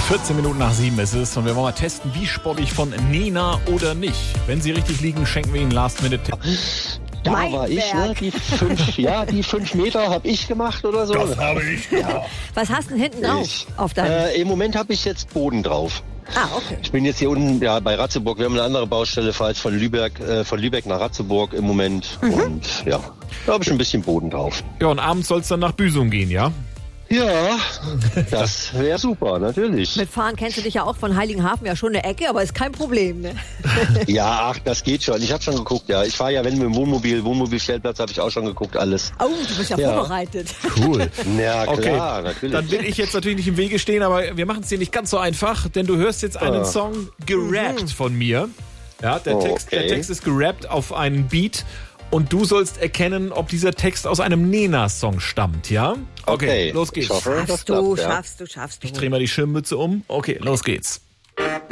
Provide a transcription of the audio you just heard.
14 Minuten nach 7 ist es und wir wollen mal testen, wie sportlich von Nena oder nicht. Wenn Sie richtig liegen, schenken wir Ihnen Last-Minute-Tipp. Da war ich, ne? Die 5 Meter habe ich gemacht oder so. Das habe ich. Ja. Was hast du denn hinten drauf? Auf deinem? Im Moment habe ich jetzt Boden drauf. Ah, okay. Ich bin jetzt hier unten bei Ratzeburg. Wir haben eine andere Baustelle, fahre jetzt von Lübeck nach Ratzeburg im Moment. Und ja, da habe ich ein bisschen Boden drauf. Ja, und abends soll es dann nach Büsum gehen, ja? Ja, das wäre super, natürlich. Mit Fahren kennst du dich ja auch von Heiligenhafen ja schon eine Ecke, aber ist kein Problem, ne? Ja, ach, das geht schon. Ich habe schon geguckt, ja. Ich fahre ja, wenn mit dem Wohnmobilstellplatz habe ich auch schon geguckt, alles. Oh, du bist ja vorbereitet. Cool. Ja, klar, Okay, natürlich. dann will ich jetzt natürlich nicht im Wege stehen, aber wir machen es dir nicht ganz so einfach, denn du hörst jetzt einen Song gerappt von mir. Ja, der Text ist gerappt auf einen Beat. Und du sollst erkennen, ob dieser Text aus einem Nena-Song stammt, ja? Okay, los geht's. Ich hoffe, das Schaffst du. Ich drehe mal die Schirmmütze um. Okay, los geht's.